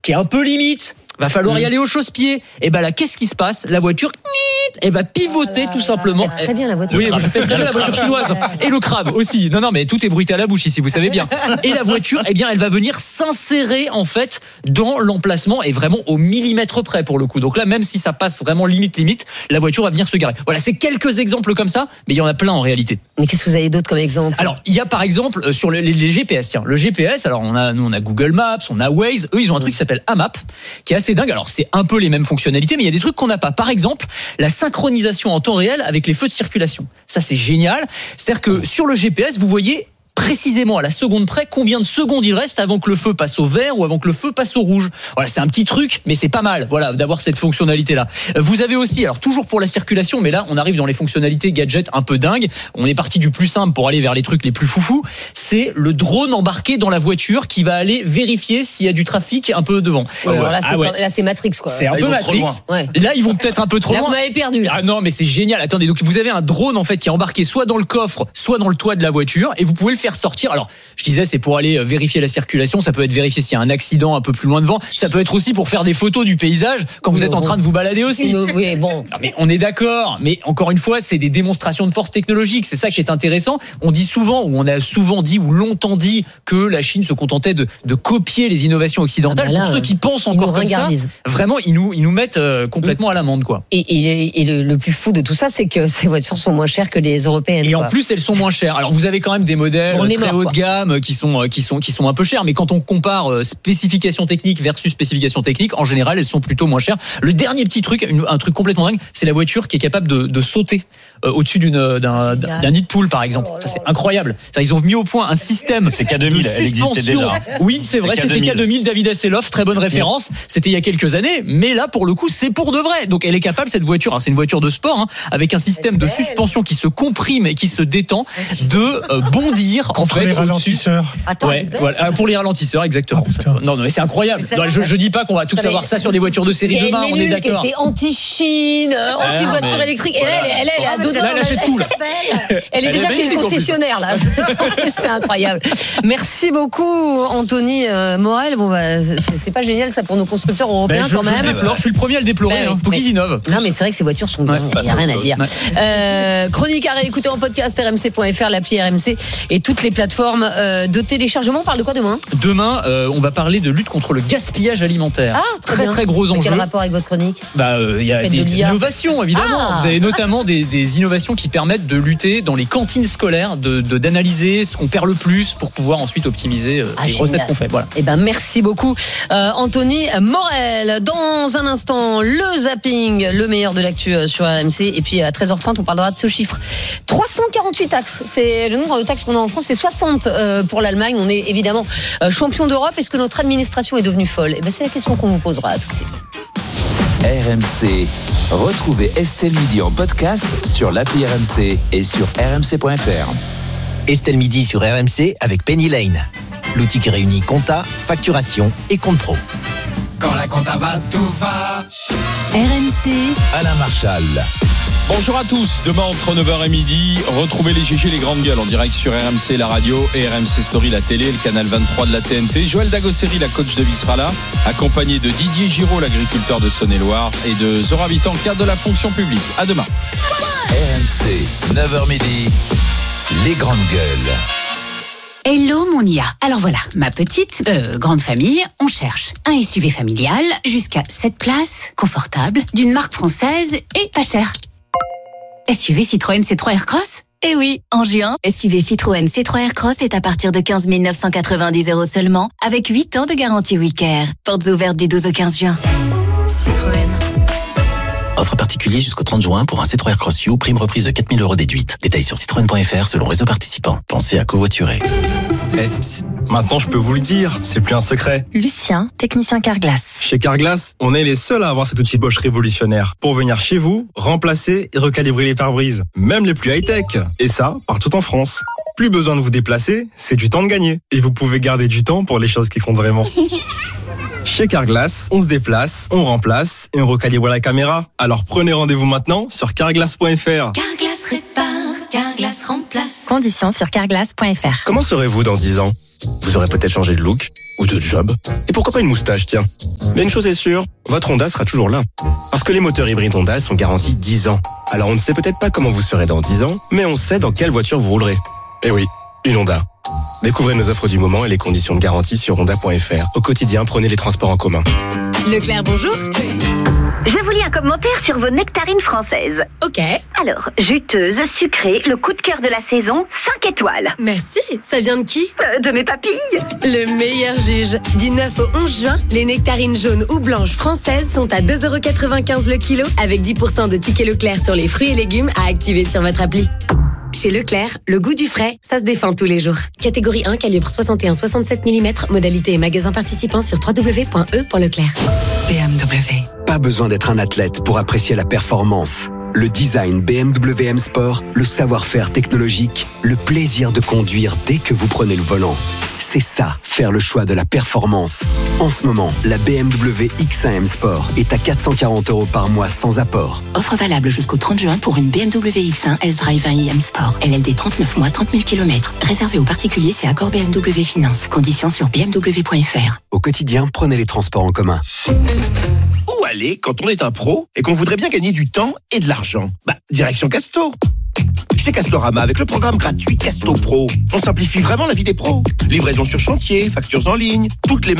qui est un peu limite. Va falloir y aller au chausse-pied. Et ben là, qu'est-ce qui se passe ? La voiture, elle va pivoter tout simplement. Très bien la voiture. Oui, je fais très bien la voiture chinoise. Et le crabe aussi. Non, mais tout est bruité à la bouche ici, vous savez bien. Et la voiture, eh bien, elle va venir s'insérer en fait dans l'emplacement et vraiment au millimètre près pour le coup. Donc là, même si ça passe vraiment limite, la voiture va venir se garer. Voilà, c'est quelques exemples comme ça, mais il y en a plein en réalité. Mais qu'est-ce que vous avez d'autre comme exemple ? Alors, il y a par exemple sur les GPS. Tiens, le GPS. Alors, nous on a Google Maps, on a Waze. Eux, ils ont un truc qui s'appelle AMAP, qui est assez dingue. Alors, c'est un peu les mêmes fonctionnalités, mais il y a des trucs qu'on n'a pas. Par exemple, la synchronisation en temps réel avec les feux de circulation. Ça, c'est génial. C'est-à-dire que sur le GPS, vous voyez précisément à la seconde près combien de secondes il reste avant que le feu passe au vert ou avant que le feu passe au rouge. Voilà, c'est un petit truc, mais c'est pas mal, voilà, d'avoir cette fonctionnalité-là. Vous avez aussi, alors toujours pour la circulation, mais là on arrive dans les fonctionnalités gadgets un peu dingues. On est parti du plus simple pour aller vers les trucs les plus foufous. C'est le drone embarqué dans la voiture qui va aller vérifier s'il y a du trafic un peu devant. Ouais, alors là, c'est Matrix quoi. C'est un peu Matrix. Ouais. Là ils vont peut-être un peu trop loin. Vous m'avez perdu là. Ah non, mais c'est génial. Attendez, donc vous avez un drone en fait qui est embarqué soit dans le coffre, soit dans le toit de la voiture, et vous pouvez le faire sortir. Alors, je disais, c'est pour aller vérifier la circulation. Ça peut être vérifier s'il y a un accident un peu plus loin devant. Ça peut être aussi pour faire des photos du paysage quand vous êtes en train de vous balader aussi. Oui, bon. Non, mais on est d'accord. Mais encore une fois, c'est des démonstrations de force technologique. C'est ça qui est intéressant. On dit souvent, ou on a souvent dit, ou longtemps dit, que la Chine se contentait de copier les innovations occidentales. Pour ceux qui pensent encore comme ça, vraiment, ils nous mettent complètement à l'amende, quoi. Et le plus fou de tout ça, c'est que ces voitures sont moins chères que les européennes. Et en plus, elles sont moins chères. Alors, vous avez quand même des modèles très haut de gamme qui sont un peu chères, mais quand on compare spécifications techniques versus spécifications techniques, en général, elles sont plutôt moins chères. Le dernier petit truc, un truc complètement dingue, c'est la voiture qui est capable de sauter au-dessus d'un nid de poule, par exemple. Ça, c'est incroyable. Ça, ils ont mis au point un système. C'est K2000, elle existait déjà. Oui, c'est vrai, c'était K2000, David Hasselhoff, très bonne référence. C'était il y a quelques années, mais là, pour le coup, c'est pour de vrai. Donc, elle est capable, cette voiture, alors c'est une voiture de sport, avec un système de suspension qui se comprime et qui se détend, de bondir en fait les ralentisseurs. Voilà, pour les ralentisseurs, exactement. Non, mais c'est incroyable. Je dis pas qu'on va tous savoir ça sur des voitures de série demain, on est d'accord. Elle était anti-Chine, anti-voiture électrique. Et là, elle est à dos. Là, elle achète tout, là. Elle est déjà chez le concessionnaire, là. C'est incroyable. Merci beaucoup, Anthony Morel. Bon, c'est pas génial, ça, pour nos constructeurs européens, quand même. Je suis le premier à le déplorer. Faut qu'ils innovent. Non, mais c'est vrai que ces voitures sont dingues. Il n'y a rien à dire. Chronique à réécouter en podcast, rmc.fr, l'appli RMC et toutes les plateformes de téléchargement. On parle de quoi demain ? Demain, on va parler de lutte contre le gaspillage alimentaire. Ah, très gros enjeu. Quel rapport avec votre chronique ? Il y a des innovations, évidemment. Vous avez notamment des innovations qui permettent de lutter dans les cantines scolaires, d'analyser ce qu'on perd le plus pour pouvoir ensuite optimiser les recettes qu'on fait. Voilà. Eh ben, merci beaucoup, Anthony Morel. Dans un instant, le zapping, le meilleur de l'actu sur RMC. Et puis à 13h30, on parlera de ce chiffre. 348 taxes. C'est le nombre de taxes qu'on a en France. C'est 60 pour l'Allemagne. On est évidemment champion d'Europe. Est-ce que notre administration est devenue folle ? Eh ben, c'est la question qu'on vous posera tout de suite. RMC. Retrouvez Estelle Midi en podcast sur l'appli RMC et sur rmc.fr. Estelle Midi sur RMC avec Penny Lane. L'outil qui réunit compta, facturation et compte pro. Quand la compta va, tout va. RMC. Alain Marchal. Bonjour à tous, demain entre 9h et midi, retrouvez les GG, les grandes gueules en direct sur RMC, la radio et RMC Story, la télé, le canal 23 de la TNT. Joël Dagosseri, la coach de vie, sera là, accompagné de Didier Giraud, l'agriculteur de Saône-et-Loire, et de Zora Vitan, cadre de la fonction publique. À demain. RMC, 9h midi, les grandes gueules. Hello mon IA. Alors voilà, ma petite grande famille, on cherche un SUV familial jusqu'à 7 places, confortable, d'une marque française et pas cher. SUV Citroën C3 Aircross ? Eh oui, en juin, SUV Citroën C3 Aircross est à partir de 15 990 € seulement, avec 8 ans de garantie WeCare. Portes ouvertes du 12 au 15 juin. Citroën. Offre particulier jusqu'au 30 juin pour un C3 Aircross U, prime reprise de 4 000 € déduite. Détails sur citroën.fr selon réseau participant. Pensez à covoiturer. Maintenant je peux vous le dire, c'est plus un secret. Lucien, technicien Carglass. Chez Carglass, on est les seuls à avoir cet outil Bosch révolutionnaire pour venir chez vous, remplacer et recalibrer les pare-brises, même les plus high-tech. Et ça, partout en France. Plus besoin de vous déplacer, c'est du temps de gagner. Et vous pouvez garder du temps pour les choses qui comptent vraiment. Chez Carglass, on se déplace, on remplace et on recalibre la caméra. Alors prenez rendez-vous maintenant sur carglass.fr. Carglass répare, Carglass remplace. Conditions sur carglass.fr. Comment serez-vous dans 10 ans ? Vous aurez peut-être changé de look, ou de job. Et pourquoi pas une moustache, tiens. Mais une chose est sûre, votre Honda sera toujours là. Parce que les moteurs hybrides Honda sont garantis 10 ans. Alors on ne sait peut-être pas comment vous serez dans 10 ans, mais on sait dans quelle voiture vous roulerez. Eh oui, une Honda. Découvrez nos offres du moment et les conditions de garantie sur honda.fr. Au quotidien, prenez les transports en commun. Leclerc, bonjour. Je vous lis un commentaire sur vos nectarines françaises. Ok. Alors, juteuse, sucrée, le coup de cœur de la saison, 5 étoiles. Merci. Ça vient de qui ? De mes papilles. Le meilleur juge. Du 9 au 11 juin, les nectarines jaunes ou blanches françaises sont à 2,95€ le kilo avec 10% de tickets Leclerc sur les fruits et légumes à activer sur votre appli. Chez Leclerc, le goût du frais, ça se défend tous les jours. Catégorie 1, calibre 61-67 mm, modalité et magasin participant sur www.e.leclerc. BMW. Pas besoin d'être un athlète pour apprécier la performance. Le design BMW M Sport, le savoir-faire technologique, le plaisir de conduire dès que vous prenez le volant. C'est ça, faire le choix de la performance. En ce moment, la BMW X1 M Sport est à 440€ par mois sans apport. Offre valable jusqu'au 30 juin pour une BMW X1 S-Drive 1i M Sport. LLD 39 mois, 30 000 km. Réservé aux particuliers, c'est accord BMW Finance. Conditions sur bmw.fr. Au quotidien, prenez les transports en commun. Où aller quand on est un pro et qu'on voudrait bien gagner du temps et de l'argent ? Direction Casto. Chez Castorama, avec le programme gratuit Casto Pro, on simplifie vraiment la vie des pros. Livraison sur chantier, factures en ligne, toutes les